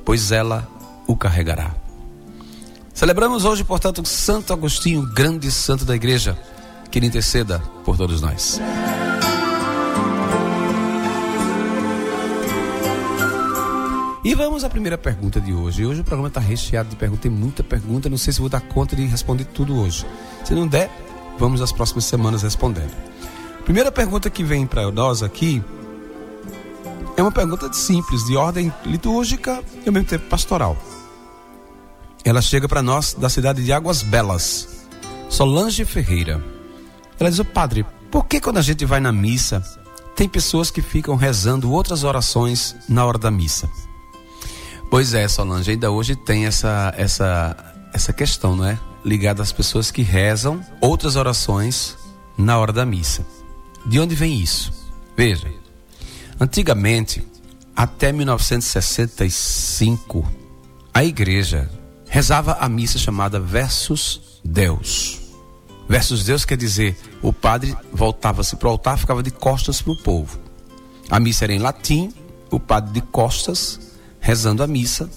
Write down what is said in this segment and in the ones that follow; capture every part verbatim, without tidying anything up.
pois ela o carregará. Celebramos hoje, portanto, Santo Agostinho, grande santo da igreja, que ele interceda por todos nós. E vamos à primeira pergunta de hoje. Hoje o programa está recheado de perguntas, tem muita pergunta, não sei se vou dar conta de responder tudo hoje. Se não der, vamos às próximas semanas respondendo. Primeira pergunta que vem para nós aqui é uma pergunta simples, de ordem litúrgica e ao mesmo tempo pastoral. Ela chega para nós da cidade de Águas Belas, Solange Ferreira. Ela diz: o padre, por que quando a gente vai na missa tem pessoas que ficam rezando outras orações na hora da missa? Pois é, Solange, ainda hoje tem essa, essa, essa questão, não é? Ligada às pessoas que rezam outras orações na hora da missa. De onde vem isso? Veja, antigamente, até mil novecentos e sessenta e cinco, a igreja rezava a missa chamada Versus Deus. Versus Deus quer dizer, o padre voltava-se para o altar, ficava de costas para o povo. A missa era em latim, o padre de costas, rezando a missa.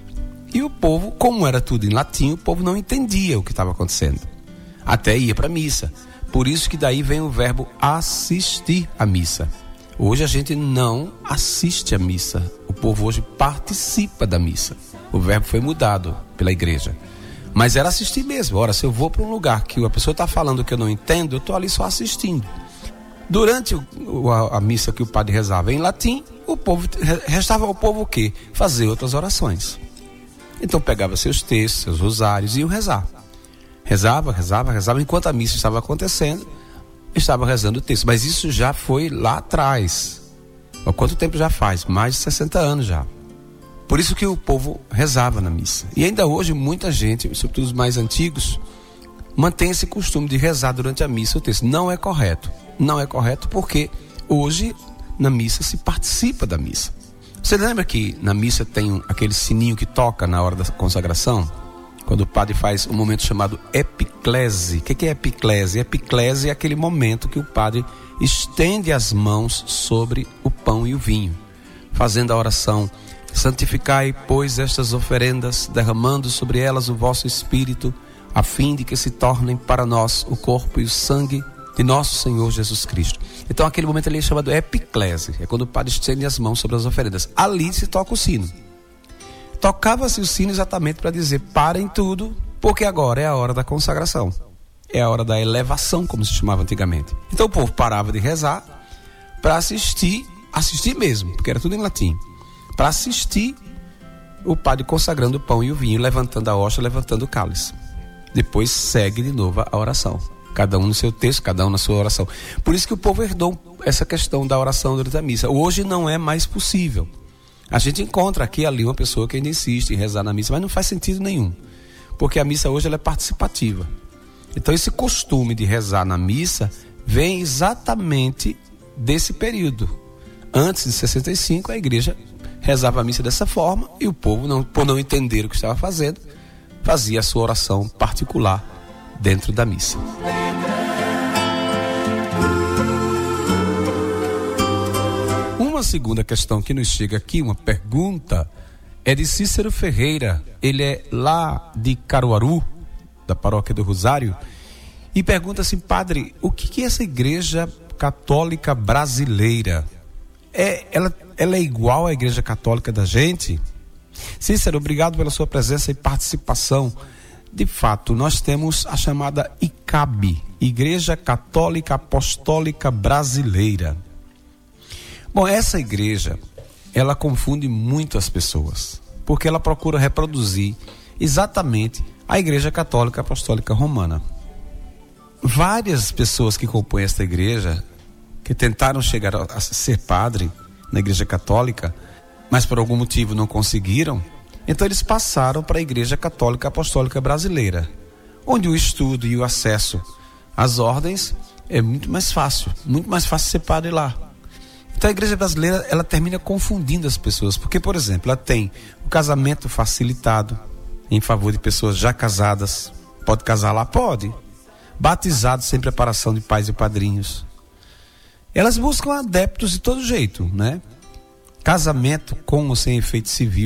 E o povo, como era tudo em latim, o povo não entendia o que estava acontecendo. Até ia para a missa. Por isso que daí vem o verbo assistir à missa. Hoje a gente não assiste à missa. O povo hoje participa da missa. O verbo foi mudado pela igreja. Mas era assistir mesmo. Ora, se eu vou para um lugar que a pessoa está falando que eu não entendo, eu estou ali só assistindo. Durante o, a, a missa que o padre rezava em latim, o povo, restava ao povo o quê? Fazer outras orações. Então pegava seus textos, seus rosários e iam rezar. Rezava, rezava, rezava. Enquanto a missa estava acontecendo, estava rezando o texto. Mas isso já foi lá atrás. Há quanto tempo já faz? Mais de sessenta anos já. Por isso que o povo rezava na missa. E ainda hoje muita gente, sobretudo os mais antigos, mantém esse costume de rezar durante a missa o texto. Não é correto. Não é correto porque hoje na missa se participa da missa. Você lembra que na missa tem um, aquele sininho que toca na hora da consagração? Quando o padre faz um momento chamado epiclese. O que é epiclese? Epiclese é aquele momento que o padre estende as mãos sobre o pão e o vinho, fazendo a oração: santificai, pois, estas oferendas, derramando sobre elas o vosso Espírito, a fim de que se tornem para nós o corpo e o sangue de nosso Senhor Jesus Cristo. Então aquele momento ali é chamado epiclese, é quando o padre estende as mãos sobre as oferendas. Ali se toca o sino. Tocava-se o sino exatamente para dizer: parem tudo, porque agora é a hora da consagração. É a hora da elevação, como se chamava antigamente. Então o povo parava de rezar para assistir, assistir mesmo, porque era tudo em latim, para assistir o padre consagrando o pão e o vinho, levantando a hóstia, levantando o cálice. Depois segue de novo a oração. Cada um no seu texto, cada um na sua oração. Por isso que o povo herdou essa questão da oração durante a missa. Hoje não é mais possível. A gente encontra aqui e ali uma pessoa que ainda insiste em rezar na missa, mas não faz sentido nenhum. Porque a missa hoje ela é participativa. Então esse costume de rezar na missa vem exatamente desse período. Antes de sessenta e cinco, a igreja rezava a missa dessa forma e o povo, não, por não entender o que estava fazendo, fazia a sua oração particular dentro da missa. Uma segunda questão que nos chega aqui, uma pergunta, é de Cícero Ferreira. Ele é lá de Caruaru, da paróquia do Rosário, e pergunta assim: padre, o que que é essa igreja católica brasileira? É, ela, ela é igual à igreja católica da gente? Cícero, obrigado pela sua presença e participação. De fato, nós temos a chamada I C A B, Igreja Católica Apostólica Brasileira. Bom, essa igreja, ela confunde muito as pessoas, porque ela procura reproduzir exatamente a Igreja Católica Apostólica Romana. Várias pessoas que compõem esta igreja, que tentaram chegar a ser padre na Igreja Católica, mas por algum motivo não conseguiram, então eles passaram para a Igreja Católica Apostólica Brasileira, onde o estudo e o acesso às ordens é muito mais fácil, muito mais fácil ser padre lá. Então a igreja brasileira, ela termina confundindo as pessoas, porque, por exemplo, ela tem o casamento facilitado em favor de pessoas já casadas. Pode casar lá? Pode. Batizado sem preparação de pais e padrinhos. Elas buscam adeptos de todo jeito, né? Casamento com ou sem efeito civil.